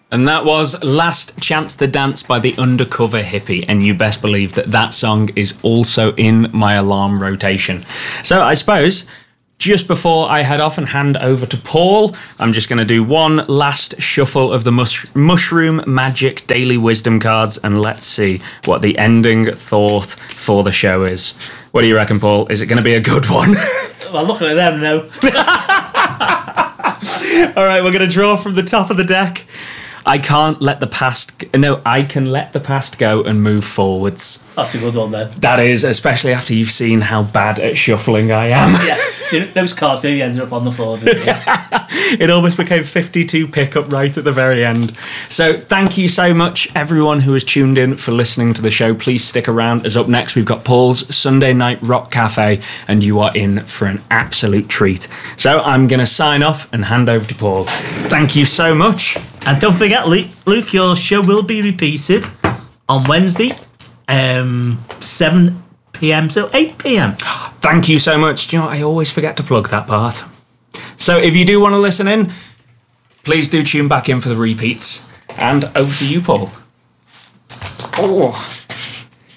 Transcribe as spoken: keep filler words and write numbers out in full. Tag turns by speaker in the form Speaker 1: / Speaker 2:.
Speaker 1: And that was Last Chance to Dance by the Undercover Hippie, and you best believe that that song is also in my alarm rotation. So I suppose, just before I head off and hand over to Paul, I'm just going to do one last shuffle of the mush- Mushroom Magic Daily Wisdom cards, and let's see what the ending thought for the show is. What do you reckon, Paul? Is it going to be a good one?
Speaker 2: Well, looking at them, no.
Speaker 1: All right, we're going to draw from the top of the deck. I can't let the past... No, I can let the past go and move forwards.
Speaker 2: That's a good one, then.
Speaker 1: That is, especially after you've seen how bad at shuffling I am.
Speaker 2: Yeah, you know, those cards nearly ended up on the floor, didn't they?
Speaker 1: It almost became fifty-two pickup right at the very end. So thank you so much, everyone who has tuned in, for listening to the show. Please stick around, as up next we've got Paul's Sunday Night Rock Cafe, and you are in for an absolute treat. So I'm going to sign off and hand over to Paul. Thank you so much.
Speaker 2: And don't forget, Luke, your show will be repeated on Wednesday, um, seven p.m. till eight p.m.
Speaker 1: Thank you so much. Do you know what? I always forget to plug that part. So if you do want to listen in, please do tune back in for the repeats. And over to you, Paul. Oh.